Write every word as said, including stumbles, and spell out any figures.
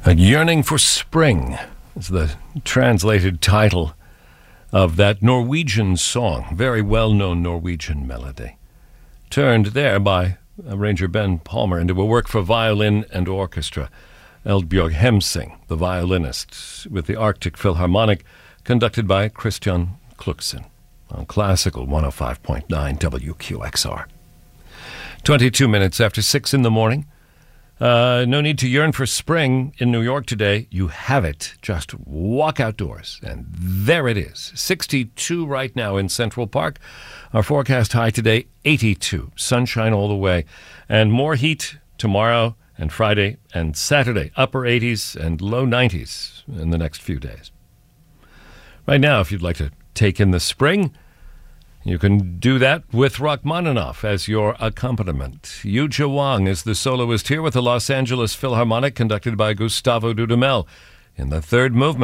A Yearning for Spring is the translated title of that Norwegian song, very well-known Norwegian melody, turned there by arranger Ben Palmer into a work for violin and orchestra. Eldbjørg Hemsing, the violinist, with the Arctic Philharmonic, conducted by Christian Kluxen on Classical one oh five point nine W Q X R. twenty-two minutes after six in the morning. Uh, no need to yearn for spring in New York today. You have it. Just walk outdoors, and there it is. sixty-two right now in Central Park. Our forecast high today, eighty-two. Sunshine all the way. And more heat tomorrow and Friday and Saturday. Upper eighties and low nineties in the next few days. Right now, if you'd like to take in the spring, you can do that with Rachmaninoff as your accompaniment. Yuja Wang is the soloist here with the Los Angeles Philharmonic, conducted by Gustavo Dudamel in the third movement.